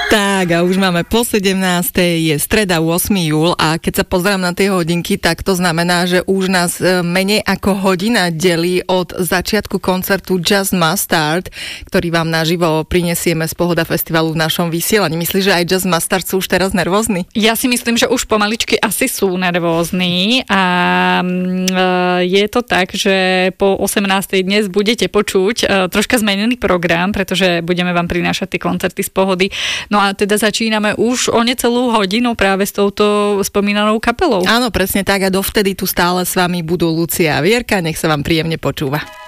Tak a už máme po 17. je streda 8. júl a keď sa pozerám na tie hodinky, tak to znamená, že už nás menej ako hodina delí od začiatku koncertu Just Must Start, ktorý vám naživo prinesieme z Pohoda festivalu v našom vysielaní. Myslíš, že aj Just Must Start sú už teraz nervózni? Ja si myslím, že už pomaličky asi sú nervózni a je to tak, že po 18. dnes budete počuť troška zmenený program, pretože budeme vám prinášať tie koncerty z Pohody. No a teda začíname už o necelú hodinu práve s touto spomínanou kapelou. Áno, presne tak a dovtedy tu stále s vami budú Lucia a Vierka. Nech sa vám príjemne počúva.